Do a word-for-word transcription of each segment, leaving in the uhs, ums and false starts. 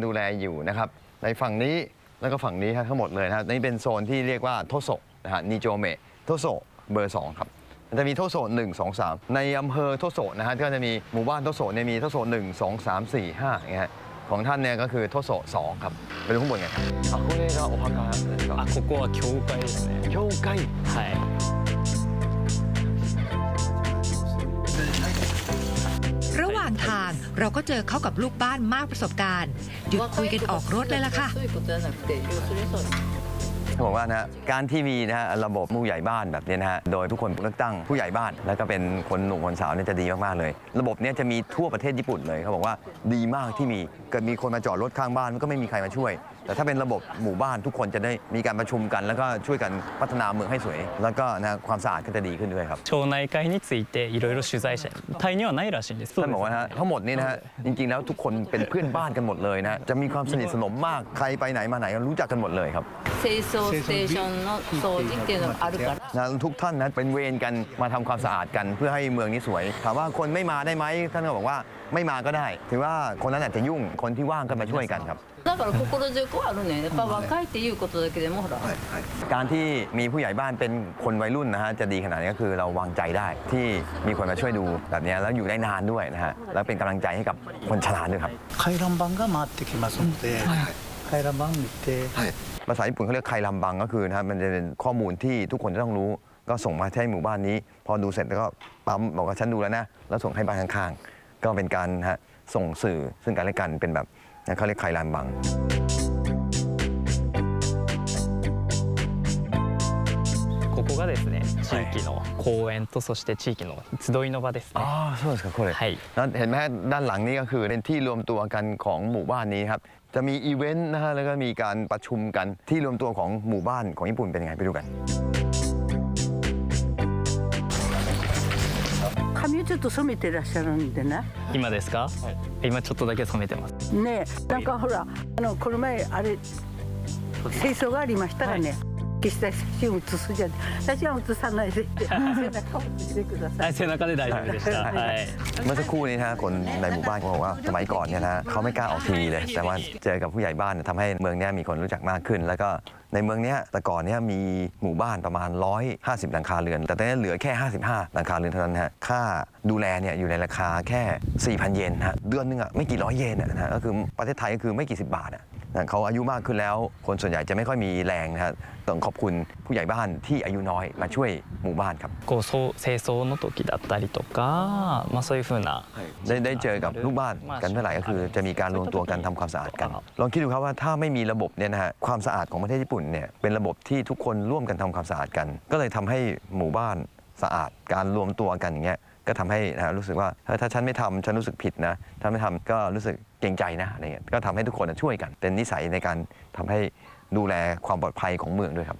ดูแลอยู่นะครับในฝั่งนี้แล้วก็ฝั่งนี้ครับทั้งหมดเลยนะครับนี่เป็นโซนที่เรียกว่าโทโซะนะฮะนิโจเมะโทโซะเบอร์สองครับมันจะมีโทโซะหนึ่งสองสามในอำเภอโทโซะนะฮะก็จะมีหมู่บ้านโทโซะเนี่ยมีโทโซะหนึ่งสองสามสี่ห้าอย่างเงี้ยของท่านเนี่ยก็คือโทโซะสองครับไปดูข้างบนไงครับอ่ะこれがお墓ですかあ、ここは教会ですね。 教会はい。 ระหว่างทางเราก็เจอเข้ากับลูกบ้านมากประสบการณ์หยุดคุยกันออกรถเลยล่ะค่ะเขาบอกว่านะการที่มีนะฮะระบบผู้ใหญ่บ้านแบบนี้นะฮะโดยทุกคนเลือกตั้งผู้ใหญ่บ้านแล้วก็เป็นคนหนุ่มคนสาวเนี่ยจะดีมากๆเลยระบบนี้จะมีทั่วประเทศญี่ปุ่นเลยเขาบอกว่าดีมากที่มีเกิดมีคนมาจอดรถข้างบ้านก็ไม่มีใครมาช่วยแต่ถ้าเป็นระบบหมู่บ้านทุกคนจะได้มีการประชุมกันแล้วก็ช่วยกันพัฒนาเมืองให้สวยแล้วก็นะความสะอาดก็จะดีขึ้นด้วยครับ町内会についていろいろ取材者タイにはないらしいんです。 ท่านบอกว่านะทั้งหมดนี้นะฮะจริงๆแล้วทุกคนเป็นเพื่อนบ้านกันหมดเลยนะจะมีความสนิทสนมมากใครไปไหนมาไหนรู้จักกันหมดเลยครับ清掃ステーションの掃除っていうのがあるからนะทุกท่านนะเป็นเวรกันมาทำความสะอาดกันเพื่อให้เมืองนี้สวยถามว่าคนไม่มาได้ไหมท่านก็บอกว่าไม่มาก็ได้ถือว่าคนนั้นอาจจะยุ่งคนที่ว่างก็มาช่วยกันครับだから心強くはあるねやっぱ若いっていうことだけでもほらการที่มีผู้ใหญ่บ้านเป็นคนวัยรุ่นนะฮะจะดีขนาดนี้ก็คือเราวางใจได้ที่มีคนมาช่วยดูแบบนี้แล้วอยู่ได้นานด้วยนะฮะแล้วเป็นกำลังใจให้กับคนชราด้วยครับ回覧板が回ってきますので回覧板見てภาษาญี่ปุ่นเขาเรียกไคลัมบังก็คือนะครับมันจะเป็นข้อมูลที่ทุกคนจะต้องรู้ก็ส่งมาให้หมู่บ้านนี้พอดูเสร็จแล้วก็ปั๊มบอกว่าฉันดูแล้วนะแล้วส่งให้บ้านข้างๆก็เป็นการฮะส่งสื่อซึ่งกันและกันเป็นแบบเขาเรียกไคลัมบังここがですね地域の公園とそして地域の集いの場ですね。 อ๋อそうですかこれはいแล้วเห็นไหมด้านหลังนี้ก็คือเป็นที่รวมตัวกันของหมู่บ้านนี้ครับจะมีอีเวนต์นะฮะแล้วก็มีการประชุมกันที่รวมตัวของหมู่บ้านของญี่ปุ่นเป็นยังไงไปดูกัน髪をちょっと染めてらっしゃるんでね。 今ですか？今ちょっとだけ染めてます。 ねえ、なんかほらあのこの前あれ清掃がありましたらね。消したい写真を写すじゃん。写真は写さないで背中を写してください。 背中で大丈夫でした。はい。 เมื่อสักครู่นี้นะฮะคนในหมู่บ้านเขาบอกว่าสมัยก่อนเนี่ยนะเขาไม่กล้าออกทีวีเลยแต่ว่าเจอกับผู้ใหญ่บ้านทำให้เมืองนี้มีคนรู้จักมากขึ้นแล้วก็ในเมืองนี้แต่ก่อนนี้มีหมู่บ้านประมาณหนึ่งร้อยห้าสิบหลังคาเรือนแต่ตอนนี้เหลือแค่ห้าสิบห้าหลังคาเรือนเท่านั้นฮะค่าดูแลเนี่ยอยู่ในราคาแค่ สี่พัน เยนฮะเดือนนึงอ่ะไม่กี่ร้อยเยนนะฮะก็คือประเทศไทยก็คือไม่กี่สิบบาทอ่ะเขาอายุมากขึ้นแล้วคนส่วนใหญ่จะไม่ค่อยมีแรงนะฮะต้องขอบคุณผู้ใหญ่บ้านที่อายุน้อยมาช่วยหมู่บ้านครับこう清掃の時だったりとか、まあそういう風なได้ได้เจอกับลูกบ้านกันเมื่อไหร่ก็คือจะมีการรวมตัวกันทำความสะอาดกันลองคิดดูครับว่าถ้าไม่มีระบบเนี่ยนะฮะความสะอาดของประเทศญี่ปุ่นเนี่ยเป็นระบบที่ทุกคนร่วมกันทำความสะอาดกันก็เลยทำให้หมู่บ้านสะอาดการรวมตัวกันอย่างเงี้ยก็ทำให้นะรู้สึกว่าถ้าฉันไม่ทำฉันรู้สึกผิดนะถ้าไม่ทำก็รู้สึกเกรงใจนะอะไรเงี้ยก็ทำให้ทุกคนช่วยกันเป็นนิสัยในการทำให้ดูแลความปลอดภัยของเมืองด้วยครับ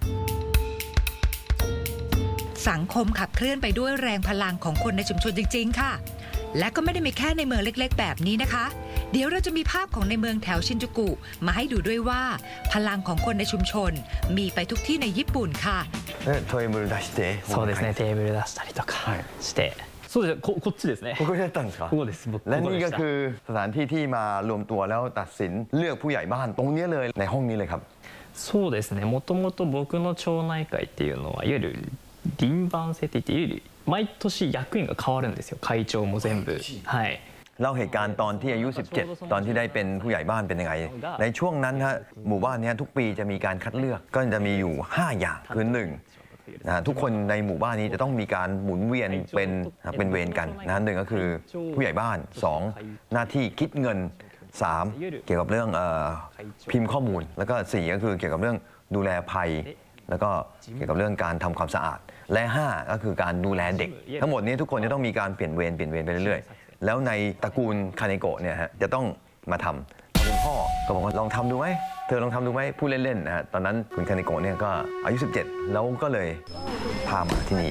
สังคมขับเคลื่อนไปด้วยแรงพลังของคนในชุมชนจริงๆค่ะและก็ไม่ได้มีแค่ในเมืองเล็กๆแบบนี้นะคะเดี๋ยวเราจะมีภาพของในเมืองแถวชินจูกุมาให้ดูด้วยว่าพลังของคนในชุมชนมีไปทุกที่ในญี่ปุ่นค่ะテーブル出してそうですねテーブル出したりとかしてそうですここっちですねここだったんですかここです僕และนี่ก็คือสถานที่ที่มารวมตัวแล้วตัดสินเลือกผู้ใหญ่บ้านตรงนี้เลยในห้องนี้เลยครับそうですねもともと僕の町内会っていうのはいわゆる輪番制って言っていわゆる毎年役員が変わるんですよ会長も全部はいเล่าเหตุการณ์ตอนที่อายุสิบเจ็ดตอนที่ได้เป็นผู้ใหญ่บ้านเป็นยังไงในช่วงนั้นฮะหมู่บ้านนี้ทุกปีจะมีการคัดเลือกก็จะมีอยู่ห้าอย่างคือหนึ่งนะทุกคนในหมู่บ้านนี้จะต้องมีการหมุนเวียนเป็นเป็นเวรกันนะหนึ่งก็คือผู้ใหญ่บ้านสองหน้าที่คิดเงินสามเกี่ยวกับเรื่องพิมพ์ข้อมูลแล้วก็สี่ก็คือเกี่ยวกับเรื่องดูแลภัยแล้วก็เกี่ยวกับเรื่องการทำความสะอาดและห้าก็คือการดูแลเด็กทั้งหมดนี้ทุกคนจะต้องมีการเปลี่ยนเวรเปลี่ยนเวรไปเรื่อยๆแล้วในตระกูลคาเนโกะเนี่ยฮะจะต้องมาทำคุณพ่อก็บอกว่าลองทำดูไหมเธอลองทำดูไหมพูดเล่นๆนะฮะตอนนั้นคุณคาเนโกะเนี่ยก็อายุสิบเจ็ดแล้วก็เลยพามาที่นี่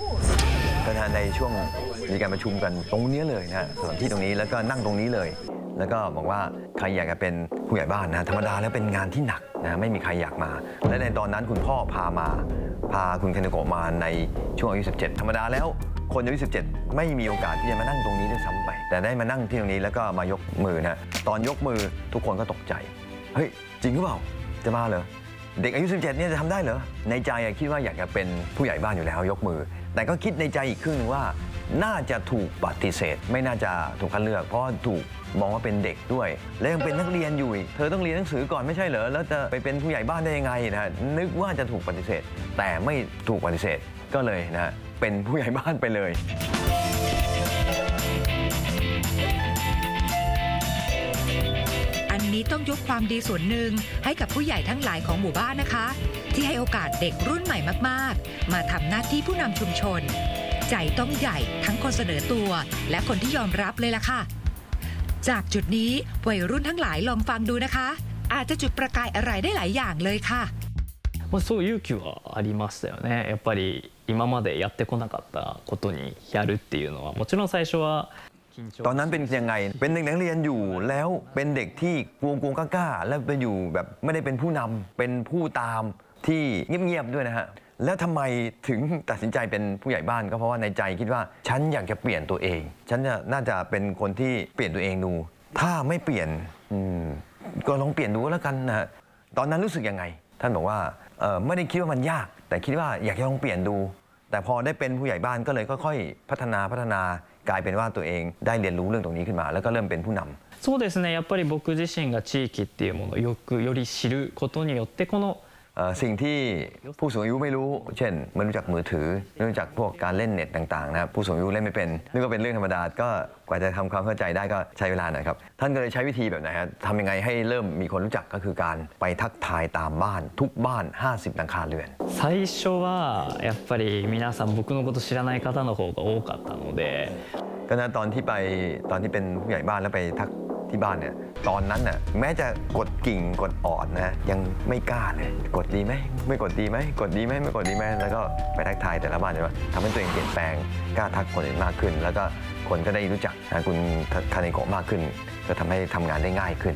ก็ในช่วงมีการประชุมกันตรงนี้เลยนะฮะสถานที่ตรงนี้แล้วก็นั่งตรงนี้เลยแล้วก็บอกว่าใครอยากจะเป็นผู้ใหญ่บ้านนะธรรมดาแล้วเป็นงานที่หนักนะไม่มีใครอยากมาและในตอนนั้นคุณพ่อพามาพาคุณคาเนโกะมาในช่วงอายุสิบเจ็ดธรรมดาแล้วคนอายุสิบเจ็ดไม่มีโอกาสที่จะมานั่งตรงนี้ด้วยซ้ำไปแต่ได้มานั่งที่ตรงนี้แล้วก็มายกมือนะตอนยกมือทุกคนก็ตกใจเฮ้ยจริงหรือเปล่าจะมาเหรอเด็กอายุสิบเจ็ดเนี่ยจะทำได้เหรอในใจคิดว่าอยากจะเป็นผู้ใหญ่บ้านอยู่แล้วยกมือแต่ก็คิดในใจอีกครึ่งนึงว่าน่าจะถูกปฏิเสธไม่น่าจะถูกคัดเลือกเพราะถูกมองว่าเป็นเด็กด้วยและยังเป็นนักเรียนอยู่อีกเธอต้องเรียนหนังสือก่อนไม่ใช่เหรอแล้วจะไปเป็นผู้ใหญ่บ้านได้ยังไงนะนึกว่าจะถูกปฏิเสธแต่ไม่ถูกปฏิเสธก็เลยนะเป็นผู้ใหญ่บ้านไปเลยอันนี้ต้องยกความดีส่วนหนึ่งให้กับผู้ใหญ่ทั้งหลายของหมู่บ้านนะคะที่ให้โอกาสเด็กรุ่นใหม่มากๆมาทำหน้าที่ผู้นำชุมชนใจต้องใหญ่ทั้งคนเสนอตัวและคนที่ยอมรับเลยล่ะค่ะจากจุดนี้วัยรุ่นทั้งหลายลองฟังดูนะคะอาจจะจุดประกายอะไรได้หลายอย่างเลยค่ะそう勇気はありましたよね。やっぱり今までやってこなかったことにやるっていうのはもちろん最初はตอนนั้นเป็นยังไงเป็นเด็กนักเรียนอยู่แล้วเป็นเด็กที่กวงกวงกล้าๆแล้วไปอยู่แบบไม่ได้เป็นผู้นำเป็นผู้ตามที่เงียบๆด้วยนะฮะแล้วทำไมถึงตัดสินใจเป็นผู้ใหญ่บ้านก็เพราะว่าในใจคิดว่าฉันอยากจะเปลี่ยนตัวเองฉันจะน่าจะเป็นคนที่เปลี่ยนตัวเองดูถ้าไม่เปลี่ยนก็ลองเปลี่ยนดูแล้วกันนะฮะตอนนั้นรู้สึกยังไงท่านบอกว่าเออไม่ได้คิดว่ามันยากแต่คิดว่าอยากจะลองเปลี่ยนดูแต่พอได้เป็นผู้ใหญ่บ้านก็เลยค่อยๆพัฒนาพัฒนากลายเป็นว่าตัวเองได้เรียนรู้เรื่องตรงนี้ขึ้นมาแล้วก็เริ่มเป็นผู้นำそうですねやっぱり僕自身が地域っていうものをよくより知ることによってこのสิ่งที่ผู้สูงอายุไม่รู้เช่นไม่รู้จักมือถือไม่รู้จักพวกการเล่นเน็ตต่างๆนะผู้สูงอายุเล่นไม่เป็นนี่ก็เป็นเรื่องธรรมดาก็กว่าจะทำความเข้าใจได้ก็ใช้เวลาหน่อยครับท่านก็เลยใช้วิธีแบบไหนครับทำยังไงให้เริ่มมีคนรู้จักก็คือการไปทักทายตามบ้านทุกบ้านห้าสิบหลังคาเรือน最初はやっぱり皆さん僕のこと知らない方の方が多かったのでก็นะตอนที่ไปตอนที่เป็นผู้ใหญ่บ้านแล้วไปทักที่บ้านเนี่ยตอนนั้นน่ะแม้จะกดกิ่งกดออดนะยังไม่กล้าเลยกดดีไหมไม่กดดีไหมกดดีไหมไม่กดดีไหมแล้วก็ไปทักทายแต่ละบ้านใช่ไหมทำให้ตัวเองเปลี่ยนแปลงกล้าทักคนอื่นมากขึ้นแล้วก็คนก็ได้รู้จักคุณคาเนโกะมากขึ้นก็ทำให้ทำงานได้ง่ายขึ้น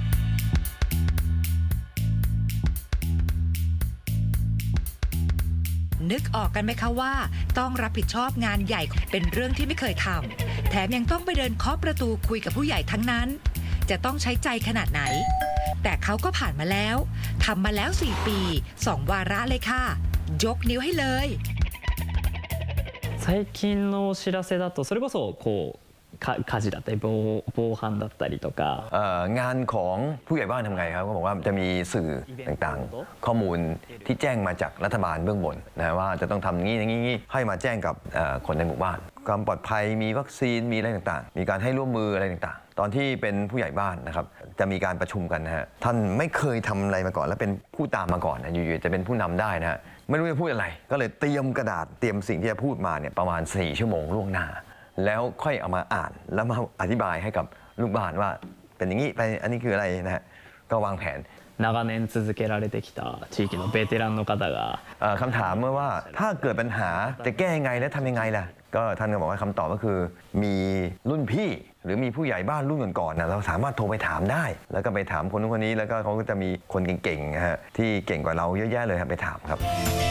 นึกออกกันไหมคะว่าต้องรับผิดชอบงานใหญ่เป็นเรื่องที่ไม่เคยทำแถมยังต้องไปเดินเคาะประตูคุยกับผู้ใหญ่ทั้งนั้นจะต้องใช้ใจขนาดไหนแต่เขาก็ผ่านมาแล้วทำมาแล้วสี่ปีสองวาระเลยค่ะยกนิ้วให้เลย最近のお知らせだとそれこそこう火事だったり防犯だったりとかงานของผู้ใหญ่บ้านทำไงครับก็บอกว่าจะมีสื่อต่างๆข้อมูลที่แจ้งมาจากรัฐบาลเบื้องบนนะว่าจะต้องทำอย่างนี้อย่างนี้ให้มาแจ้งกับคนในหมู่บ้านความปลอดภัยมีวัคซีนมีอะไรต่างๆมีการให้ร่วมมืออะไรต่างๆตอนที่เป็นผู้ใหญ่บ้านนะครับจะมีการประชุมกันนะฮะท่านไม่เคยทำอะไรมาก่อนและเป็นผู้ตามมาก่อนนะอยู่ๆจะเป็นผู้นำได้นะฮะไม่รู้จะพูดอะไรก็เลยเตรียมกระดาษเตรียมสิ่งที่จะพูดมาเนี่ยประมาณสี่ชั่วโมงล่วงหน้าแล้วค่อยเอามาอ่านแล้วมาอธิบายให้กับลูกบ้านว่าเป็นอย่างนี้ไปอันนี้คืออะไรนะฮะก็วางแผน長年続けられてきた地域のベテランの方がคำถามเมื่อว่าถ้าเกิดปัญหาจะแก้ยังไงและทำยังไงล่ะก็ท่านก็บอกว่าคำตอบก็คือมีรุ่นพี่หรือมีผู้ใหญ่บ้านรุ่นก่อนๆนะเราสามารถโทรไปถามได้แล้วก็ไปถามคนนู้นคนนี้แล้วก็เขาก็จะมีคนเก่งๆนะฮะที่เก่งกว่าเราเยอะแยะเลยครับไปถามครับ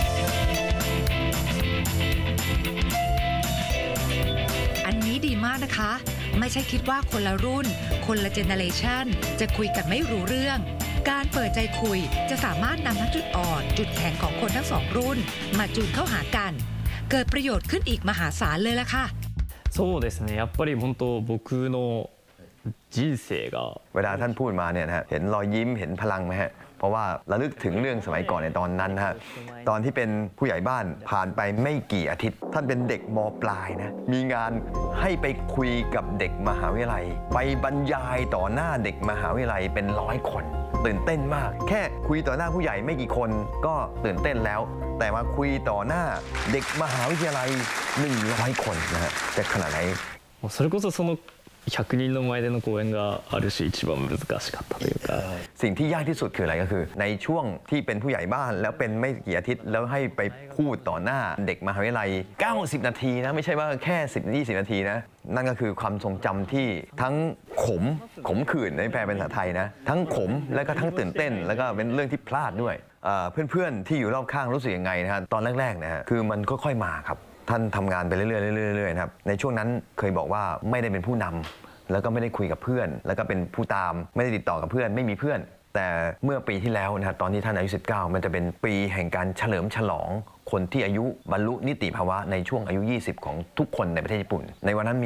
อันนี้ดีมากนะคะไม่ใช่คิดว่าคนละรุ่นคนละเจเนอเรชันจะคุยกันไม่รู้เรื่องการเปิดใจคุยจะสามารถนำทั้งจุดอ่อนจุดแข็งของคนทั้งสองรุ่นมาจูนเข้าหากันเกิดประโยชน์ขึ้นอีกมหาศาลเลยล่ะค่ะそうですねやっぱり本当僕の人生がเวลาท่านพูดมาเนี่ยนะฮะเห็นรอยยิ้มเห็นพลังไหมฮะเพราะว่าระลึกถึงเรื่องสมัยก่อนในตอนนั้นฮะตอนที่เป็นผู้ใหญ่บ้านผ่านไปไม่กี่อาทิตย์ท่านเป็นเด็กม.ปลายนะมีงานให้ไปคุยกับเด็กมหาวิทยาลัยไปบรรยายต่อหน้าเด็กมหาวิทยาลัยเป็นร้อยคนตื่นเต้นมากแค่คุยต่อหน้าผู้ใหญ่ไม่กี่คนก็ตื่นเต้นแล้วแต่มาคุยต่อหน้าเด็กมหาวิทยาลัยหนึ่งร้อยคนนะฮะจะขนาดไหนそれこそそのひゃくにんの前での公演がある種一番難しかったというかสิ่งที่ยากที่สุดคืออะไรก็คือ ในช่วงที่เป็นผู้ใหญ่บ้านแล้วเป็นไม่กี่อาทิตย์แล้วให้ไปพูดต่อหน้าเด็กมหาวิทยาลัยเก้าสิบนาทีนะไม่ใช่ว่าแค่สิบ ยี่สิบนาทีนะนั่นก็คือความทรงจำที่ทั้งขมขมขื่นในแปลเป็นภาษาไทยนะทั้งขมแล้วก็ทั้งตื่นเต้นแล้วก็เป็นเรื่องที่พลาดด้วยเพื่อนๆที่อยู่รอบข้างรู้สึกยังไงนะฮะตอนแรกๆนะฮะคือมันค่อยๆมาครับท่านทำงานไปเรื่อยๆเรื่อยๆนะครับในช่วงนั้นเคยบอกว่าไม่ได้เป็นผู้นำแล้วก็ไม่ได้คุยกับเพื่อนแล้วก็เป็นผู้ตามไม่ได้ติดต่อกับเพื่อนไม่มีเพื่อนแต่เมื่อปีที่แล้วนะครับตอนที่ท่านอายุสิบเก้ามันจะเป็นปีแห่งการเฉลิมฉลองคนที่อายุบรรลุนิติภาวะในช่วงอายุยี่สิบของทุกคนในประเทศญี่ปุ่นในวันนั้น